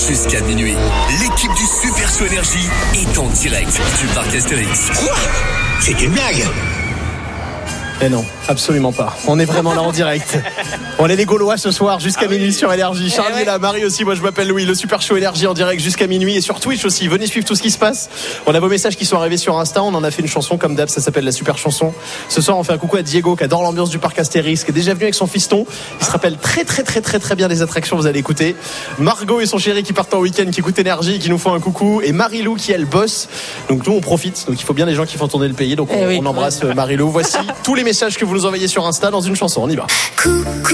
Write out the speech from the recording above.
Jusqu'à minuit, l'équipe du Super Show Énergie est en direct du parc Astérix. Quoi ? C'est une blague ? Eh non, absolument pas. On est vraiment là en direct. On est les Gaulois ce soir jusqu'à minuit sur Énergie. Charlie est là, Marie aussi, moi je m'appelle Louis. Le Super Show Énergie en direct jusqu'à minuit et sur Twitch aussi. Venez suivre tout ce qui se passe. On a vos messages qui sont arrivés sur Insta. On en a fait une chanson comme d'hab, ça s'appelle la Super Chanson. Ce soir on fait un coucou à Diego qui adore l'ambiance du parc Astérix, qui est déjà venu avec son fiston. Il se rappelle très bien des attractions, vous allez écouter. Margot et son chéri qui partent en week-end, qui écoutent Énergie, qui nous font un coucou. Et Marie-Lou qui elle bosse. Donc nous on profite. Donc il faut bien les gens qui font tourner le pays. Donc on embrasse Marie-Lou. Voici tous les messages que vous nous envoyez sur Insta dans une chanson. On y va.